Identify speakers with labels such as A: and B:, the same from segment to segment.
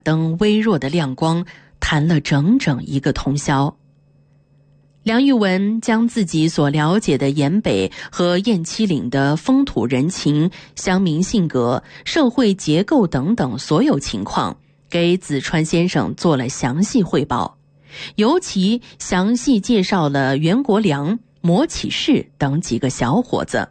A: 灯微弱的亮光谈了整整一个通宵。梁玉文将自己所了解的延北和雁栖岭的风土人情、乡民性格、社会结构等等所有情况给子川先生做了详细汇报，尤其详细介绍了袁国良、摩启士等几个小伙子。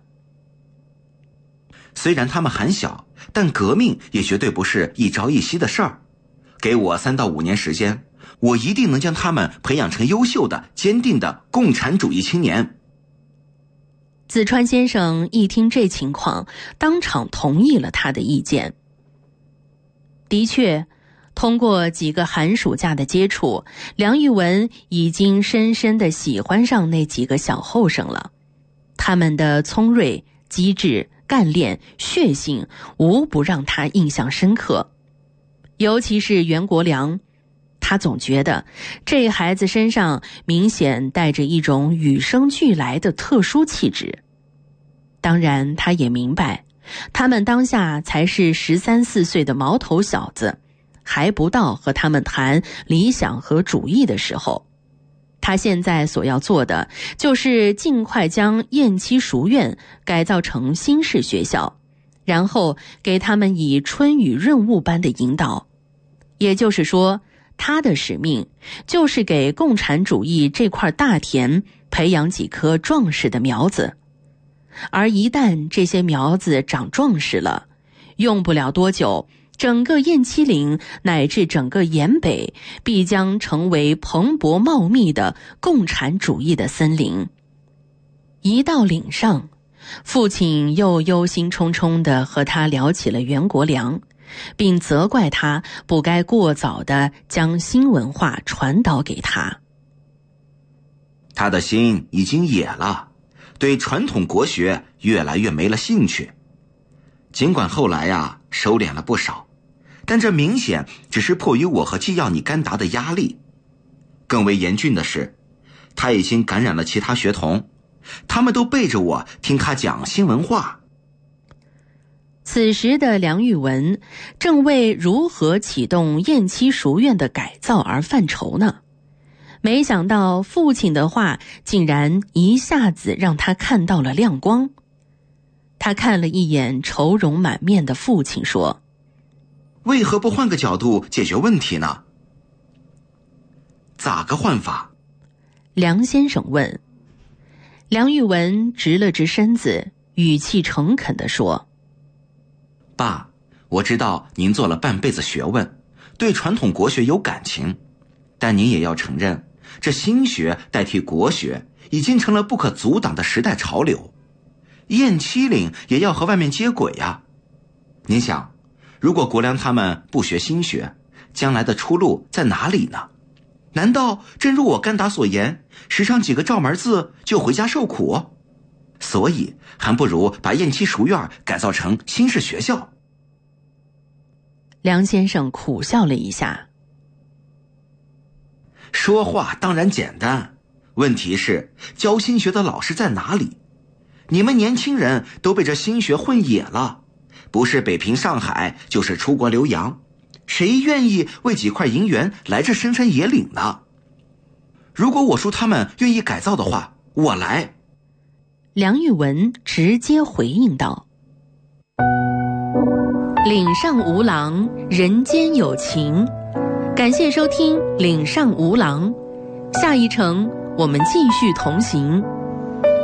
B: 虽然他们还小，但革命也绝对不是一朝一夕的事儿。给我3到5年时间，我一定能将他们培养成优秀的、坚定的共产主义青年。
A: 子川先生一听这情况，当场同意了他的意见。的确，通过几个寒暑假的接触，梁玉文已经深深地喜欢上那几个小后生了。他们的聪锐、机智、干练、血性，无不让他印象深刻。尤其是袁国良，他总觉得这孩子身上明显带着一种与生俱来的特殊气质。当然，他也明白，他们当下才是13、14岁的毛头小子，还不到和他们谈理想和主义的时候。他现在所要做的，就是尽快将雁栖塾院改造成新式学校，然后给他们以春雨润物般的引导。也就是说，他的使命就是给共产主义这块大田培养几棵壮实的苗子。而一旦这些苗子长壮实了，用不了多久，整个雁栖岭乃至整个延北必将成为蓬勃茂密的共产主义的森林。一到岭上，父亲又忧心忡忡地和他聊起了袁国良，并责怪他不该过早地将新文化传导给他。
B: 他的心已经野了，对传统国学越来越没了兴趣。尽管后来收敛了不少，但这明显只是迫于我和季耀尼干达的压力。更为严峻的是，他已经感染了其他学童，他们都背着我听他讲新文化。
A: 此时的梁玉文正为如何启动雁栖塾院的改造而犯愁呢。没想到父亲的话竟然一下子让他看到了亮光。他看了一眼愁容满面的父亲，说：
B: 为何不换个角度解决问题呢？咋个换法？
A: 梁先生问。梁玉文直了直身子，语气诚恳地说：
B: 爸，我知道您做了半辈子学问，对传统国学有感情，但您也要承认，这新学代替国学已经成了不可阻挡的时代潮流。雁栖岭也要和外面接轨呀。您想，如果国良他们不学新学，将来的出路在哪里呢？难道真如我干达所言，识上几个照门字就回家受苦？所以还不如把雁栖塾院改造成新式学校。
A: 梁先生苦笑了一下。
B: 说话当然简单，问题是教新学的老师在哪里？你们年轻人都被这新学混野了，不是北平上海，就是出国留洋，谁愿意为几块银元来这深山野岭呢？如果我叔他们愿意改造的话，我来。
A: 梁玉文直接回应道：岭上无郎，人间有情。感谢收听岭上无郎，下一程我们继续同行。